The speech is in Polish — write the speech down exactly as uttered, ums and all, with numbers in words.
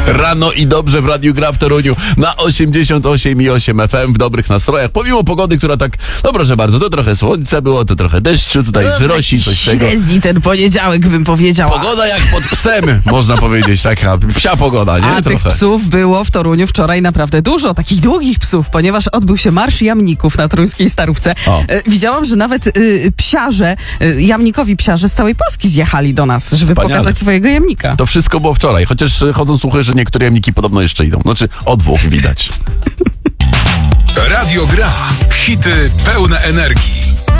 Rano i dobrze w Radiu Gra w Toruniu na osiemdziesiąt osiem i osiem F M w dobrych nastrojach. Pomimo pogody, która tak, no proszę bardzo, to trochę słońca było, to trochę deszczu, tutaj z Rosi, coś tego. Średni ten poniedziałek, bym powiedziała. Pogoda jak pod psem, można powiedzieć, taka psia pogoda, nie? A Trochę. tych psów było w Toruniu wczoraj naprawdę dużo, takich długich psów, ponieważ odbył się Marsz Jamników na toruńskiej Starówce. O. E, widziałam, że nawet y, psiarze, y, jamnikowi psiarze z całej Polski zjechali do nas, żeby Wspaniale. pokazać swojego jamnika. To wszystko było wczoraj, chociaż y, chodzą słuchy, że niektóre jamniki podobno jeszcze idą. Znaczy, od dwóch widać. Radio Gra. Hity pełne energii.